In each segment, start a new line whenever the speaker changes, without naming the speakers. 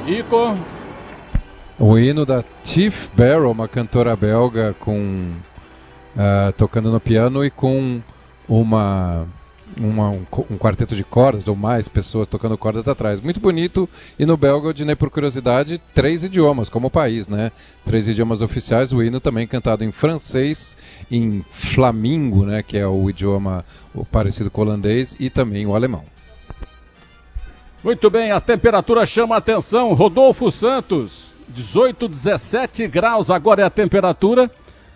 Ico.
O hino da Tiff Barrow, uma cantora belga tocando no piano e com um quarteto de cordas, ou mais pessoas tocando cordas atrás. Muito bonito. E no belga, o Dinei, por curiosidade, 3 idiomas, como o país, né? 3 idiomas oficiais. O hino também cantado em francês, em flamingo, né? Que é o idioma parecido com o holandês, e também o alemão.
Muito bem, a temperatura chama a atenção. Rodolfo Santos, 18, 17 graus agora é a temperatura,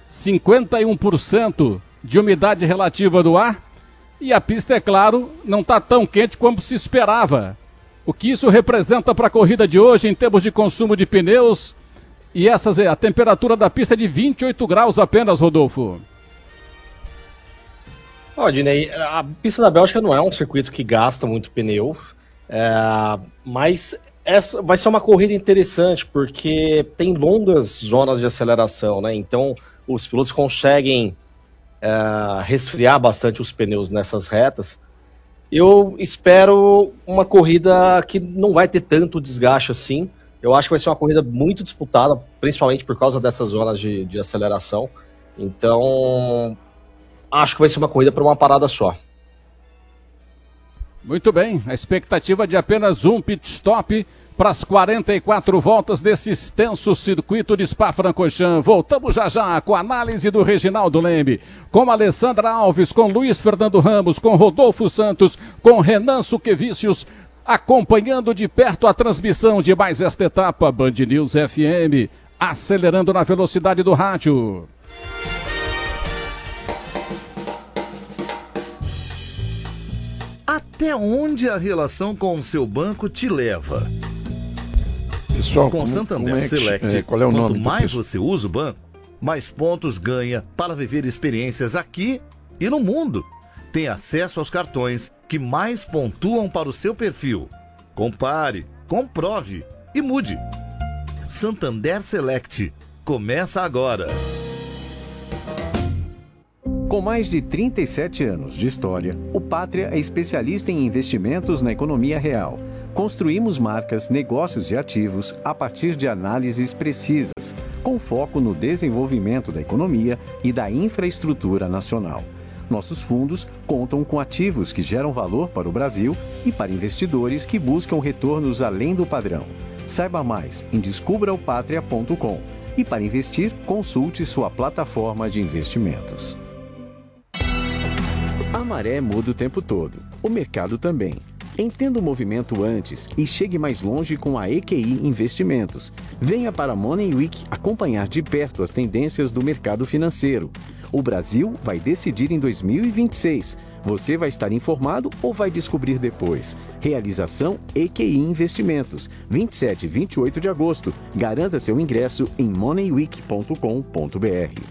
51% de umidade relativa do ar. E a pista, é claro, não está tão quente como se esperava. O que isso representa para a corrida de hoje em termos de consumo de pneus? E a temperatura da pista é de 28 graus apenas, Rodolfo.
Dinei, a pista da Bélgica não é um circuito que gasta muito pneu, mas essa vai ser uma corrida interessante porque tem longas zonas de aceleração, né? Então os pilotos conseguem resfriar bastante os pneus nessas retas. Eu espero uma corrida que não vai ter tanto desgaste assim. Eu acho que vai ser uma corrida muito disputada, principalmente por causa dessas zonas de aceleração. Então, acho que vai ser uma corrida para uma parada só.
Muito bem, a expectativa de apenas um pit stop para as 44 voltas desse extenso circuito de Spa-Francorchamps. Voltamos já com a análise do Reginaldo Lembe, com Alessandra Alves, com Luiz Fernando Ramos, com Rodolfo Santos, com Renan Suquevicius, acompanhando de perto a transmissão de mais esta etapa. Band News FM, acelerando na velocidade do rádio.
Até onde a relação com o seu banco te leva?
Pessoal,
com o Santander Select,
qual é o
quanto
nome
mais você usa o banco, mais pontos ganha para viver experiências aqui e no mundo. Tem acesso aos cartões que mais pontuam para o seu perfil. Compare, comprove e mude. Santander Select. Começa agora.
Com mais de 37 anos de história, o Pátria é especialista em investimentos na economia real. Construímos marcas, negócios e ativos a partir de análises precisas, com foco no desenvolvimento da economia e da infraestrutura nacional. Nossos fundos contam com ativos que geram valor para o Brasil e para investidores que buscam retornos além do padrão. Saiba mais em descubraopatria.com e para investir, consulte sua plataforma de investimentos. A maré muda o tempo todo, o mercado também. Entenda o movimento antes e chegue mais longe com a EQI Investimentos. Venha para a Money Week acompanhar de perto as tendências do mercado financeiro. O Brasil vai decidir em 2026. Você vai estar informado ou vai descobrir depois? Realização EQI Investimentos, 27 e 28 de agosto. Garanta seu ingresso em moneyweek.com.br.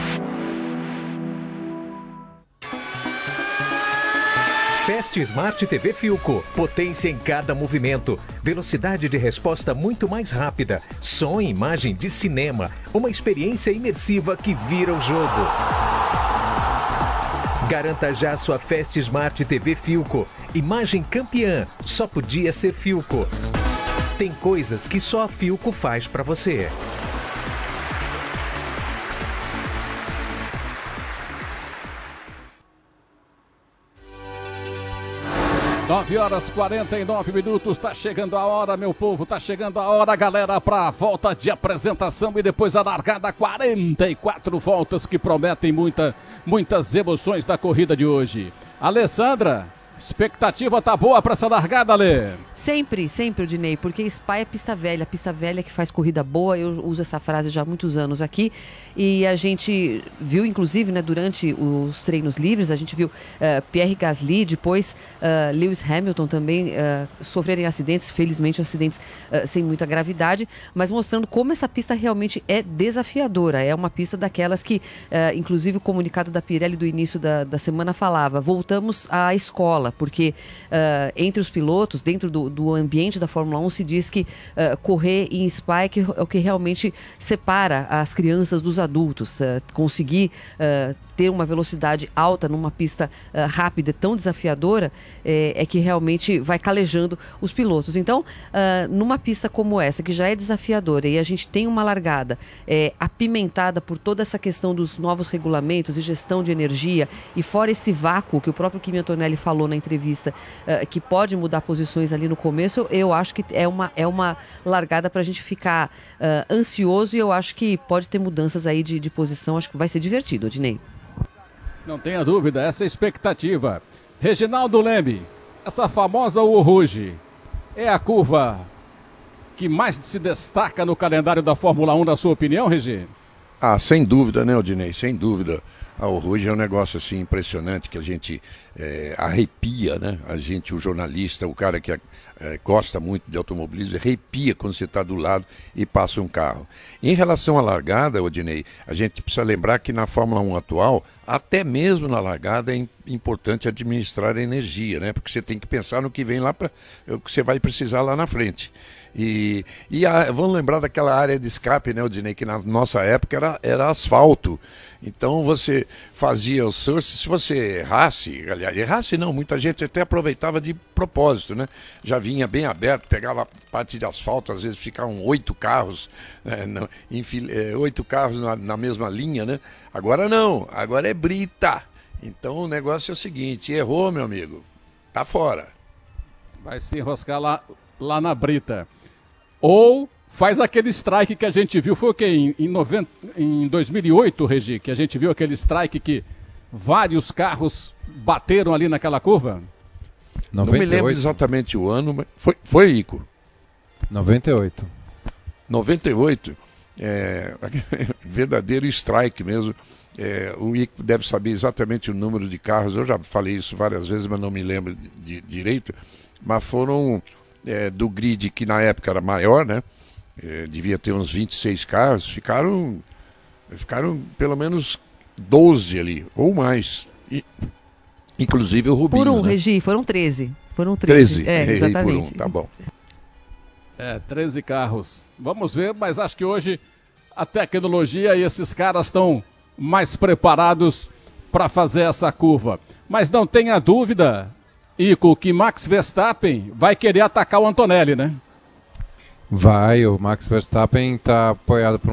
Fast Smart TV Philco. Potência em cada movimento. Velocidade de resposta muito mais rápida. Som e imagem de cinema. Uma experiência imersiva que vira o jogo. Garanta já sua Fast Smart TV Philco. Imagem campeã. Só podia ser Philco. Tem coisas que só a Philco faz pra você.
9h49, tá chegando a hora, meu povo, tá chegando a hora, galera, pra volta de apresentação e depois a largada, 44 voltas que prometem muitas emoções da corrida de hoje. Alessandra, expectativa tá boa pra essa largada, Alê?
Sempre, Odinei, porque Spa é pista velha que faz corrida boa. Eu uso essa frase já há muitos anos aqui e a gente viu, inclusive, né, durante os treinos livres, a gente viu Pierre Gasly, depois Lewis Hamilton também sofrerem acidentes, felizmente acidentes sem muita gravidade, mas mostrando como essa pista realmente é desafiadora. É uma pista daquelas que, inclusive o comunicado da Pirelli do início da semana falava, voltamos à escola, porque entre os pilotos, dentro do ambiente da Fórmula 1, se diz que correr em Spa é o que realmente separa as crianças dos adultos. Conseguir ter uma velocidade alta numa pista rápida, tão desafiadora, é que realmente vai calejando os pilotos. Então, numa pista como essa, que já é desafiadora, e a gente tem uma largada apimentada por toda essa questão dos novos regulamentos e gestão de energia, e fora esse vácuo que o próprio Kimi Antonelli falou na entrevista, que pode mudar posições ali no começo, eu acho que é uma largada para a gente ficar ansioso, e eu acho que pode ter mudanças aí de posição. Acho que vai ser divertido, Odinei.
Não tenha dúvida, essa é a expectativa. Reginaldo Lembe, essa famosa Uruge é a curva que mais se destaca no calendário da Fórmula 1, na sua opinião, Regi?
Sem dúvida, né, Odinei? Sem dúvida. A Uruge é um negócio assim impressionante que a gente arrepia, né? A gente, o jornalista, o cara que gosta muito de automobilismo, arrepia quando você está do lado e passa um carro. Em relação à largada, Odinei, a gente precisa lembrar que na Fórmula 1 atual, até mesmo na largada é importante administrar a energia, né? Porque você tem que pensar no que vem lá, o que você vai precisar lá na frente. Vamos lembrar daquela área de escape, né, Odinei, que na nossa época era asfalto. Então você fazia o surf, se você errasse não, muita gente até aproveitava de propósito, né? Já vinha bem aberto, pegava a parte de asfalto, às vezes ficavam 8 carros, 8 carros na mesma linha, né? Agora não, agora é brita. Então o negócio é o seguinte, errou, meu amigo, tá fora.
Vai se enroscar lá na brita. Ou faz aquele strike que a gente viu, foi o quê? Em 2008, Regi, que a gente viu aquele strike que vários carros bateram ali naquela curva?
98.
Não me lembro exatamente o ano, mas foi Ico?
98.
98, verdadeiro strike mesmo. O Ico deve saber exatamente o número de carros, eu já falei isso várias vezes, mas não me lembro direito, mas foram... do grid que na época era maior, né? Devia ter uns 26 carros, ficaram pelo menos 12 ali, ou mais. Inclusive o Rubinho.
Por um,
né?
Regi, foram 13. Foram
13.
Exatamente.
Por um, tá bom.
13 carros. Vamos ver, mas acho que hoje a tecnologia e esses caras estão mais preparados para fazer essa curva. Mas não tenha dúvida, Ico, que Max Verstappen vai querer atacar o Antonelli, né?
Vai, o Max Verstappen está apoiado por